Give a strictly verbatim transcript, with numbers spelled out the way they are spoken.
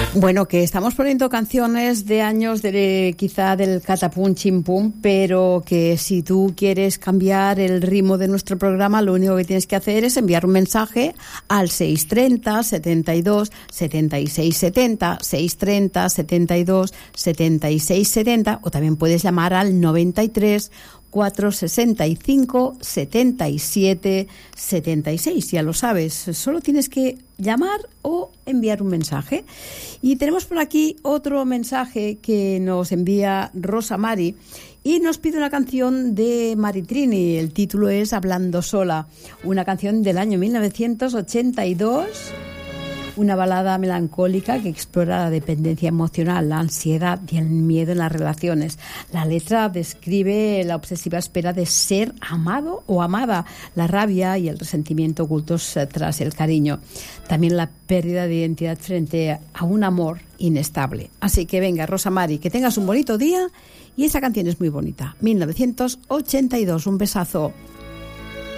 Bueno, que estamos poniendo canciones de años de quizá del catapum chimpum, pero que si tú quieres cambiar el ritmo de nuestro programa, lo único que tienes que hacer es enviar un mensaje al seis treinta, setenta y dos, setenta y seis setenta, seis treinta, setenta y dos, setenta y seis setenta, o también puedes llamar al noventa y tres, cuatrocientos sesenta y cinco, setenta y siete, setenta y seis, ya lo sabes, solo tienes que llamar o enviar un mensaje. Y tenemos por aquí otro mensaje que nos envía Rosa Mari y nos pide una canción de Maritrini. El título es Hablando sola, una canción del año mil novecientos ochenta y dos, una balada melancólica que explora la dependencia emocional, la ansiedad y el miedo en las relaciones. La letra describe la obsesiva espera de ser amado o amada, la rabia y el resentimiento ocultos tras el cariño. También la pérdida de identidad frente a un amor inestable. Así que venga, Rosa Mari, que tengas un bonito día, y esa canción es muy bonita. mil novecientos ochenta y dos, un besazo.